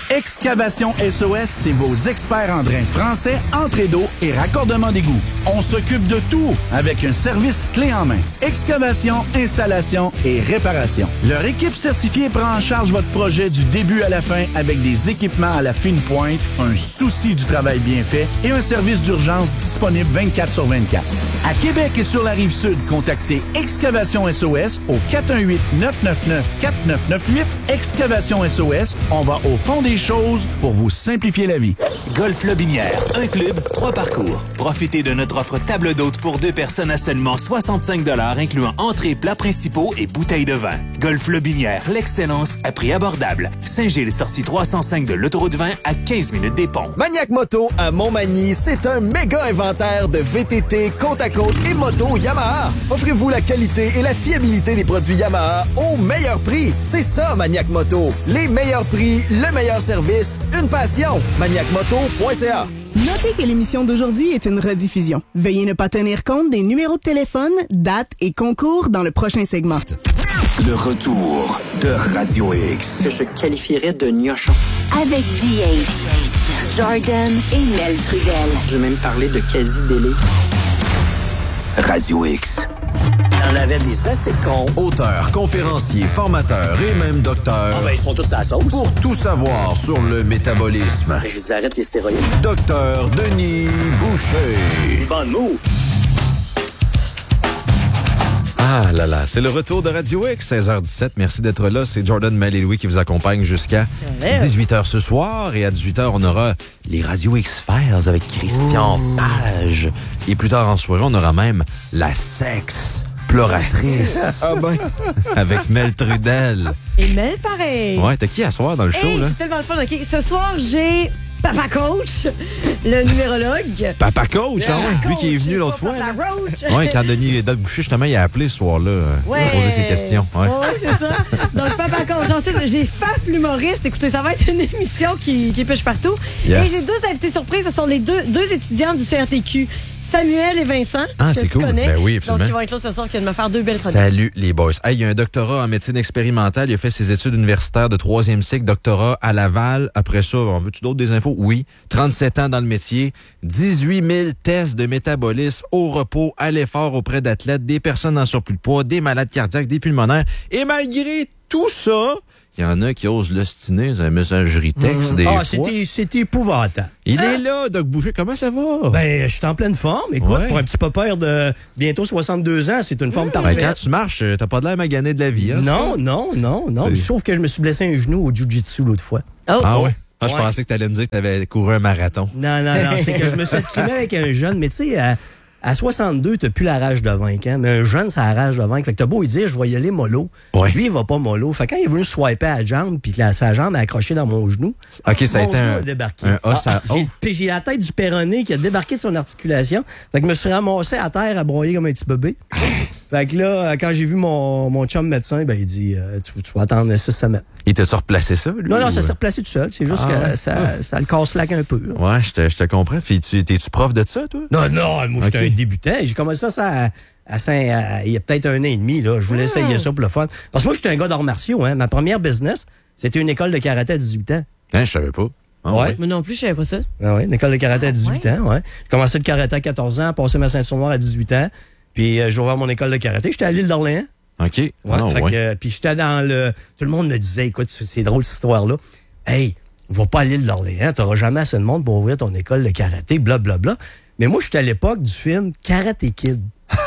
Excavation SOS, c'est vos experts en drains français, entrée d'eau et raccordement d'égout. On s'occupe de tout avec un service clé en main. Excavation, installation et réparation. Leur équipe certifiée prend en charge votre projet du début à la fin avec des équipements à la fine pointe, un souci du travail bien fait et un service d'urgence disponible 24/24. À Québec et sur la Rive-Sud, contactez Excavation SOS au 418-999-4998. Excavation SOS, on va au fond des choses pour vous simplifier la vie. Golf Lobinière, un club, 3 parcours. Profitez de notre offre table d'hôte pour 2 personnes à seulement 65 $ incluant entrées, plats principaux et bouteilles de vin. Golf Lobinière, l'excellence à prix abordable. Saint-Gilles, sortie 305 de l'autoroute 20 à 15 minutes des ponts. Maniac Moto à Montmagny, c'est un méga inventaire de VTT, côte à côte et moto Yamaha. Offrez-vous la qualité et la fiabilité des produits Yamaha au meilleur prix. C'est ça, Maniac Moto. Les meilleurs prix, le meilleur service, une passion. ManiacMoto.ca. Notez que l'émission d'aujourd'hui est une rediffusion. Veuillez ne pas tenir compte des numéros de téléphone, dates et concours dans le prochain segment. Le retour de Radio X. Que je qualifierais de gnochon. Avec DH, Jordan et Mel Trudel. Je vais même parler de quasi-délai. Radio X. On avait des assez cons. Auteurs, conférenciers, formateurs et même docteurs. Ah ben, ils sont tous à la sauce. Pour tout savoir sur le métabolisme. Ben, je dis, arrête les stéroïdes. Docteur Denis Boucher. Des bonnes mots. Ah là là, c'est le retour de Radio X, 16h17. Merci d'être là. C'est Jordan, Mel et Louis qui vous accompagnent jusqu'à 18h ce soir. Et à 18h, on aura les Radio X-Files avec Christian Page. Et plus tard en soirée, on aura même la sexploratrice. Ah ben. Avec Mel Trudel. Et Mel, pareil. Ouais, t'as qui à soir dans le show, là? C'est tellement le fun. OK, ce soir, j'ai Papa Coach, le numérologue. Papa Coach, hein? Lui qui est venu l'autre fois. Oui, quand Denis Boucher, justement, il a appelé ce soir-là pour poser ses questions. Oui, c'est ça. Donc, Papa Coach. Ensuite, j'ai Faf l'humoriste. Écoutez, ça va être une émission qui pêche partout. Yes. Et j'ai 2 invités surprises. Ce sont les deux étudiants du CRTQ. Samuel et Vincent. Ah, c'est cool. Ben oui, absolument. Donc, ils vont être là ce soir qui viennent me faire 2 belles chroniques. Salut, les boys. Hey, il y a un doctorat en médecine expérimentale. Il a fait ses études universitaires de 3e cycle, doctorat à Laval. Après ça, on veut-tu d'autres des infos? Oui. 37 ans dans le métier. 18 000 tests de métabolisme au repos, à l'effort auprès d'athlètes, des personnes en surplus de poids, des malades cardiaques, des pulmonaires. Et malgré tout ça, il y en a qui osent l'ostiner dans la messagerie texte des fois. C'est épouvantable. Il est là, Doc Boucher. Comment ça va? Ben, je suis en pleine forme. Écoute, pour un petit papa de bientôt 62 ans, c'est une forme parfaite. Ben, quand tu marches, t'as pas de l'air magané de la vie, hein? Non. Sauf que je me suis blessé un genou au jiu-jitsu l'autre fois. Oh. Ah ouais? Ah, je pensais que t'allais me dire que t'avais couru un marathon. Non. C'est que je me suis escrimé avec un jeune, mais tu sais... À 62, t'as plus la rage de vaincre, hein? Mais un jeune, ça a la rage de vaincre. Fait que t'as beau lui dire, je vais y aller mollo. Ouais. Lui, il va pas mollo. Fait que quand il est venu swiper à la jambe, puis sa jambe a accroché dans mon genou. OK, ça a été un os à... J'ai la tête du péroné qui a débarqué de son articulation. Fait que je me suis ramassé à terre à broyer comme un petit bébé. Fait que là, quand j'ai vu mon chum médecin, ben il dit, tu vas attendre 6 semaines. Il t'a-tu replacé ça, lui? Non, ça s'est replacé tout seul. C'est juste que ça le casse-lac un peu. Là. Ouais, je te comprends. Puis t'es-tu prof de ça, toi? Non, moi, j'étais un débutant. J'ai commencé ça il y a peut-être 1 an et demi. Là. Je voulais essayer ça pour le fun. Parce que moi, j'étais un gars d'arts martiaux. Hein. Ma première business, c'était une école de karaté à 18 ans. Hein, je savais pas. Ouais. Mais non plus, je savais pas ça. Ah ouais, une école de karaté à 18 ans. Ouais. J'ai commencé le karaté à 14 ans, passé ma ceinture noire à 18 ans. Puis j'ai ouvert mon école de karaté. J'étais à l'île d'Orléans. OK. Puis j'étais dans le... Tout le monde me disait, écoute, c'est drôle cette histoire-là. Hey, va pas à l'île d'Orléans, t'auras jamais assez de monde pour ouvrir ton école de karaté, blablabla. Mais moi, j'étais à l'époque du film Karate Kid.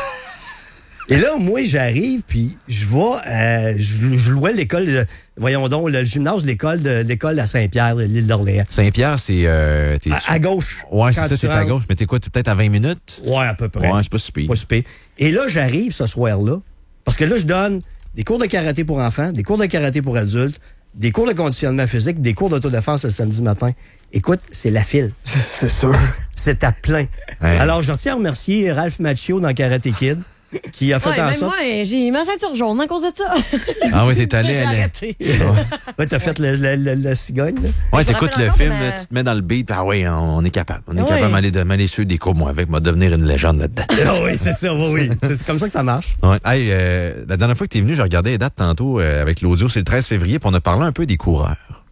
Et là, moi, j'arrive, puis je vais... je louais l'école... voyons donc, le gymnase de l'école à Saint-Pierre, de l'île d'Orléans. Saint-Pierre, c'est... à gauche. Ouais, c'est ça, t'es à gauche. Mais t'es quoi, peut-être à 20 minutes? Ouais, à peu près. Ouais, c'est pas si pire. Pas si pire. Et là, j'arrive ce soir-là, parce que là, je donne des cours de karaté pour enfants, des cours de karaté pour adultes, des cours de conditionnement physique, des cours d'autodéfense le samedi matin. Écoute, c'est la file. C'est sûr. C'est à plein. Ouais. Alors, je tiens à remercier Ralph Macchio dans Karate Kid, qui a fait en sorte... Moi, j'ai ma ceinture jaune à cause de ça. Ah oui, t'es allé à Ouais, t'as fait la cigogne. Là. Ouais, t'écoutes le film, là, tu te mets dans le beat, ah oui, on est capable. On est capable d'aller suivre des cours, moi, avec, moi, devenir une légende là-dedans. Ah oui, c'est ça, oui. C'est comme ça que ça marche. Ouais. Hey, la dernière fois que t'es venu, j'ai regardé les dates tantôt avec l'audio, c'est le 13 février, puis on a parlé un peu des coureurs.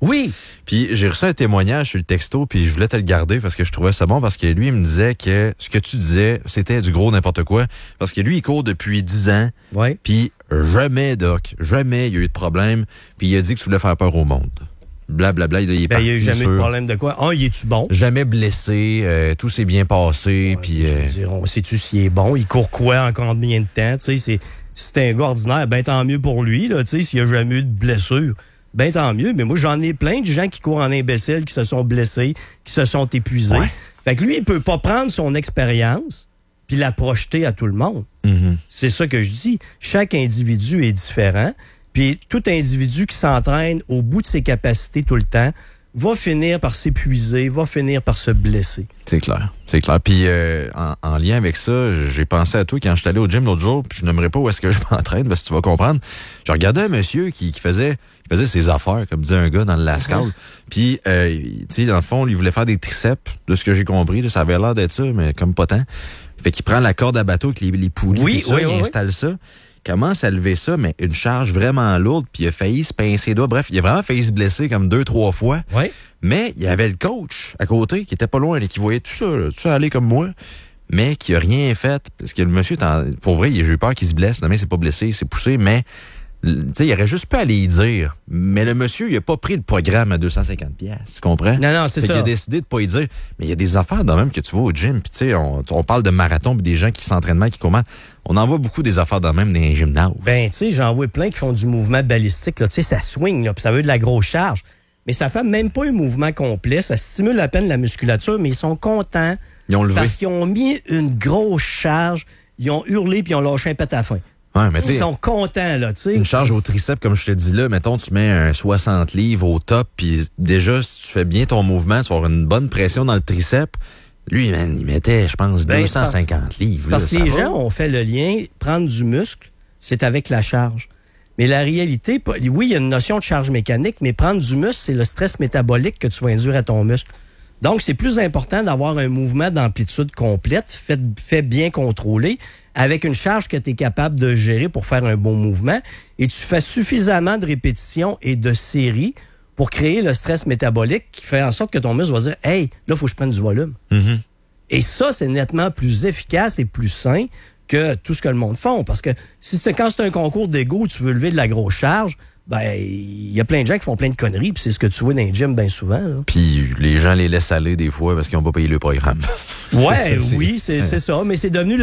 Oui. Puis j'ai reçu un témoignage sur le texto, puis je voulais te le garder parce que je trouvais ça bon, parce que lui, il me disait que ce que tu disais, c'était du gros n'importe quoi. Parce que lui, il court depuis 10 ans, puis jamais, Doc, jamais il y a eu de problème, puis il a dit que tu voulais faire peur au monde. Blablabla, il est parti. Il n'y a eu jamais de problème de quoi? Il est-tu bon? Jamais blessé, tout s'est bien passé, puis... Je veux dire, on sait-tu s'il est bon? Il court quoi encore combien de temps? Tu sais, si c'est un gars ordinaire, ben tant mieux pour lui, là, tu sais, s'il n'y a jamais eu de blessure. Ben tant mieux, mais moi j'en ai plein de gens qui courent en imbécile, qui se sont blessés, qui se sont épuisés. Ouais. Fait que lui, il peut pas prendre son expérience puis la projeter à tout le monde. Mm-hmm. C'est ça que je dis. Chaque individu est différent, puis tout individu qui s'entraîne au bout de ses capacités tout le temps va finir par s'épuiser, va finir par se blesser. C'est clair, c'est clair. Puis en lien avec ça, j'ai pensé à toi quand je suis allé au gym l'autre jour, puis je n'aimerais pas où est-ce que je m'entraîne, parce que tu vas comprendre. Je regardais un monsieur qui faisait ses affaires, comme disait un gars dans le Lascaux. Puis, tu sais, dans le fond, il voulait faire des triceps, de ce que j'ai compris. Là, ça avait l'air d'être ça, mais comme pas tant. Fait qu'il prend la corde à bateau avec les poulies, il installe ça. Commence à lever ça, mais une charge vraiment lourde, puis il a failli se pincer les doigts. Bref, il a vraiment failli se blesser comme 2-3 fois. Ouais. Mais il y avait le coach à côté, qui était pas loin, et qui voyait tout ça aller comme moi, mais qui a rien fait. Parce que le monsieur, pour vrai, j'ai eu peur qu'il se blesse. Non, mais il s'est pas blessé, il s'est poussé, mais tu sais, il aurait juste pu aller y dire. Mais le monsieur, il a pas pris le programme à 250$, tu comprends? Non, c'est ça. Il a décidé de pas y dire. Mais il y a des affaires de même que tu vois au gym, puis tu sais, on parle de marathon, puis des gens qui s'entraînent mal, qui commandent. On en voit beaucoup des affaires de même dans les gymnases. Ben, tu sais, j'en vois plein qui font du mouvement balistique, là, tu sais, ça swing, là, puis ça veut de la grosse charge. Mais ça fait même pas un mouvement complet, ça stimule à peine la musculature, mais ils sont contents. Ils ont levé. Parce qu'ils ont mis une grosse charge, ils ont hurlé, puis ils ont lâché un pet à la fin. Ouais, mais ils sont contents, là, tu sais. Une charge au triceps, comme je te dis là, mettons, tu mets un 60 livres au top, puis déjà, si tu fais bien ton mouvement, tu vas avoir une bonne pression dans le triceps. Lui, man, il mettait, je pense, 250 livres. C'est parce que les gens ont fait le lien, prendre du muscle, c'est avec la charge. Mais la réalité, oui, il y a une notion de charge mécanique, mais prendre du muscle, c'est le stress métabolique que tu vas induire à ton muscle. Donc, c'est plus important d'avoir un mouvement d'amplitude complète, fait bien contrôlé, avec une charge que tu es capable de gérer pour faire un bon mouvement. Et tu fais suffisamment de répétitions et de séries pour créer le stress métabolique qui fait en sorte que ton muscle va dire « Hey, là, il faut que je prenne du volume. Mm-hmm. » Et ça, c'est nettement plus efficace et plus sain que tout ce que le monde font. Parce que quand c'est un concours d'ego, tu veux lever de la grosse charge, ben il y a plein de gens qui font plein de conneries, puis c'est ce que tu vois dans les gyms bien souvent. Là. Puis les gens les laissent aller des fois parce qu'ils n'ont pas payé le programme. Ouais, oui, c'est ça. Mais c'est devenu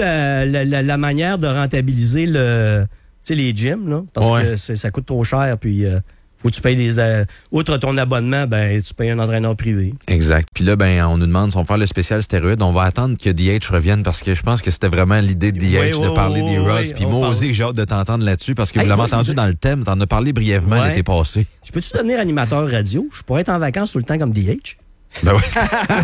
la manière de rentabiliser les gyms, là, parce que ça coûte trop cher, puis faut que tu payes outre ton abonnement, ben tu payes un entraîneur privé. Exact. Puis là, ben on nous demande si on va faire le spécial stéroïde. On va attendre que DH revienne parce que je pense que c'était vraiment l'idée de DH de parler des Rods. Puis moi aussi, j'ai hâte de t'entendre là-dessus parce que vous l'avez entendu dans le thème. T'en as parlé brièvement l'été passé. Je peux-tu devenir animateur radio? Je pourrais être en vacances tout le temps comme DH. Ben oui.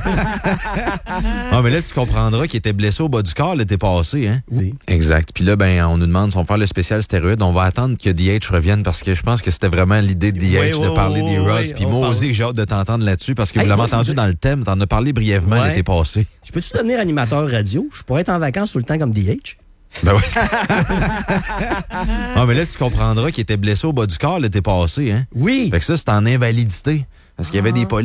Ah, mais là, tu comprendras qu'il était blessé au bas du corps l'été passé, hein? Oui. Exact. Puis là, ben, on nous demande si on va faire le spécial stéroïde. On va attendre que DH revienne parce que je pense que c'était vraiment l'idée de DH de parler des Rods. Puis moi aussi, j'ai hâte de t'entendre là-dessus parce que vous l'avez entendu dans le thème. T'en as parlé brièvement l'été passé. Je peux-tu devenir animateur radio? Je pourrais être en vacances tout le temps comme DH. Ben oui. Ah, mais là, tu comprendras qu'il était blessé au bas du corps l'été passé, hein? Oui. Fait que ça, c'est en invalidité. Parce qu'il y avait des